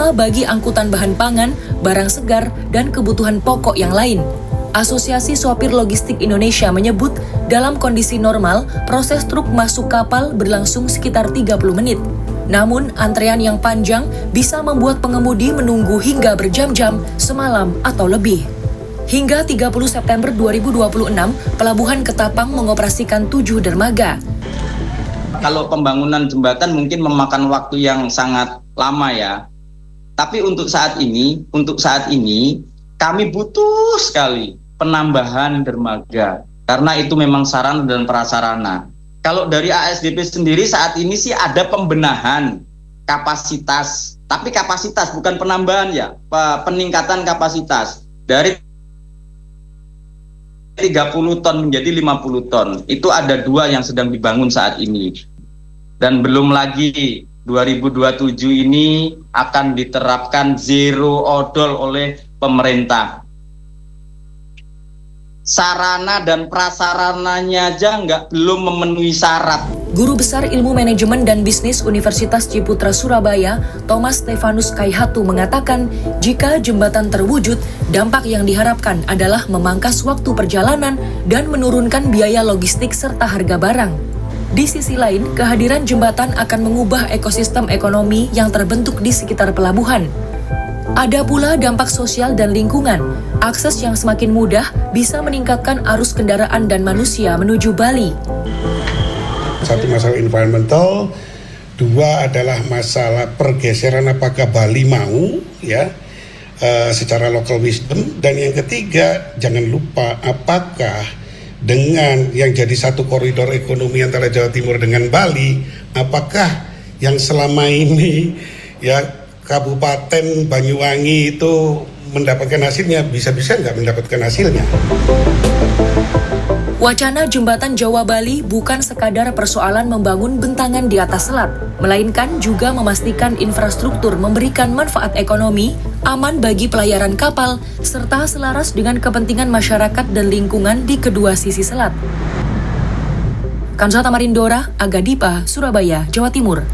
terutama bagi angkutan bahan pangan, barang segar, dan kebutuhan pokok yang lain. Asosiasi Sopir Logistik Indonesia menyebut, dalam kondisi normal, proses truk masuk kapal berlangsung sekitar 30 menit. Namun, antrean yang panjang bisa membuat pengemudi menunggu hingga berjam-jam, semalam atau lebih. Hingga 30 September 2026, Pelabuhan Ketapang mengoperasikan 7 dermaga. Kalau pembangunan jembatan mungkin memakan waktu yang sangat lama ya. Tapi untuk saat ini kami butuh sekali penambahan dermaga. Karena itu memang sarana dan prasarana. Kalau dari ASDP sendiri saat ini sih ada pembenahan kapasitas. Tapi kapasitas bukan penambahan ya, peningkatan kapasitas. Dari 30 ton menjadi 50 ton. Itu ada 2 yang sedang dibangun saat ini. Dan belum lagi 2027 ini akan diterapkan zero odol oleh pemerintah. Sarana dan prasarananya aja belum memenuhi syarat. Guru Besar Ilmu Manajemen dan Bisnis Universitas Ciputra Surabaya, Thomas Stefanus Kaihatu mengatakan, jika jembatan terwujud, dampak yang diharapkan adalah memangkas waktu perjalanan dan menurunkan biaya logistik serta harga barang. Di sisi lain, kehadiran jembatan akan mengubah ekosistem ekonomi yang terbentuk di sekitar pelabuhan. Ada pula dampak sosial dan lingkungan. Akses yang semakin mudah bisa meningkatkan arus kendaraan dan manusia menuju Bali. Satu masalah environmental, 2 adalah masalah pergeseran apakah Bali mau ya secara local wisdom, dan yang ketiga jangan lupa apakah dengan yang jadi satu koridor ekonomi antara Jawa Timur dengan Bali, apakah yang selama ini ya Kabupaten Banyuwangi itu mendapatkan hasilnya, bisa-bisa nggak mendapatkan hasilnya. Wacana jembatan Jawa-Bali bukan sekadar persoalan membangun bentangan di atas selat, melainkan juga memastikan infrastruktur memberikan manfaat ekonomi, aman bagi pelayaran kapal, serta selaras dengan kepentingan masyarakat dan lingkungan di kedua sisi selat. Kansa Tamarindora, Aga Dipa, Surabaya, Jawa Timur.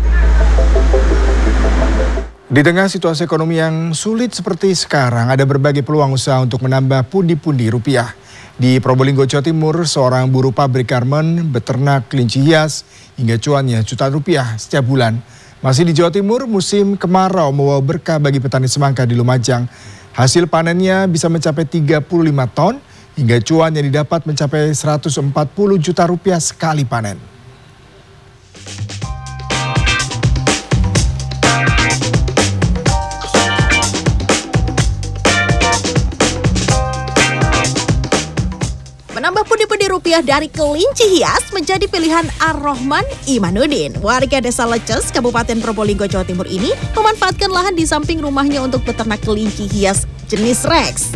Di tengah situasi ekonomi yang sulit seperti sekarang, ada berbagai peluang usaha untuk menambah pundi-pundi rupiah. Di Probolinggo, Jawa Timur, seorang buruh pabrik garmen beternak kelinci hias hingga cuannya jutaan rupiah setiap bulan. Masih di Jawa Timur, musim kemarau membawa berkah bagi petani semangka di Lumajang. Hasil panennya bisa mencapai 35 ton hingga cuan yang didapat mencapai 140 juta rupiah sekali panen. Menambah pundi-pundi rupiah dari kelinci hias menjadi pilihan Ar-Rahman Imanuddin. Warga Desa Leces, Kabupaten Probolinggo, Jawa Timur ini memanfaatkan lahan di samping rumahnya untuk beternak kelinci hias jenis Rex.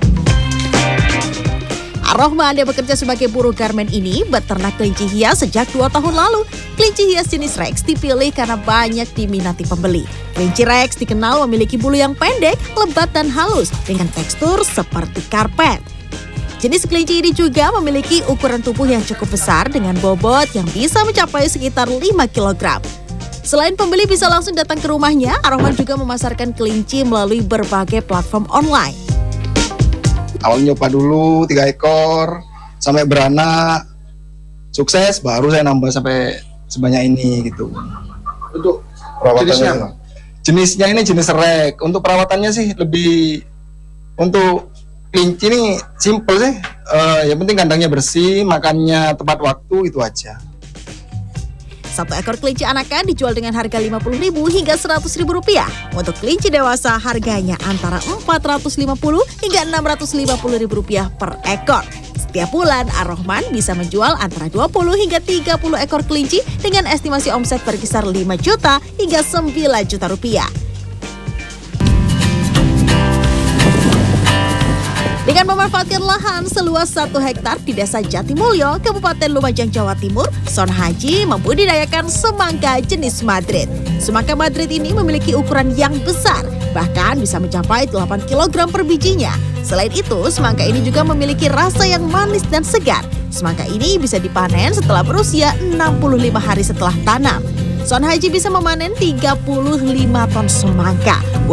Ar-Rahman yang bekerja sebagai buruh garmen ini beternak kelinci hias sejak 2 tahun lalu. Kelinci hias jenis Rex dipilih karena banyak diminati pembeli. Kelinci Rex dikenal memiliki bulu yang pendek, lebat dan halus dengan tekstur seperti karpet. Jenis kelinci ini juga memiliki ukuran tubuh yang cukup besar dengan bobot yang bisa mencapai sekitar 5 kg. Selain pembeli bisa langsung datang ke rumahnya, Ar-Rahman juga memasarkan kelinci melalui berbagai platform online. Awalnya nyoba dulu 3 ekor, sampai beranak, sukses, baru saya nambah sampai sebanyak ini gitu. Untuk perawatannya? Jenisnya ini jenis Rex. Untuk perawatannya sih lebih, untuk kelinci ini simple sih, yang penting kandangnya bersih, makannya tepat waktu, itu aja. 1 ekor kelinci anakan dijual dengan harga Rp50.000 hingga Rp100.000. Untuk kelinci dewasa harganya antara Rp450 hingga Rp650.000 per ekor. Setiap bulan Ar-Rahman bisa menjual antara 20 hingga 30 ekor kelinci dengan estimasi omset berkisar 5 juta hingga 9 juta rupiah. Dengan memanfaatkan lahan seluas 1 hektar di Desa Jatimulyo, Kabupaten Lumajang, Jawa Timur, Son Haji membudidayakan semangka jenis Madrid. Semangka Madrid ini memiliki ukuran yang besar, bahkan bisa mencapai 8 kg per bijinya. Selain itu, semangka ini juga memiliki rasa yang manis dan segar. Semangka ini bisa dipanen setelah berusia 65 hari setelah tanam. Son Haji bisa memanen 35 ton semangka.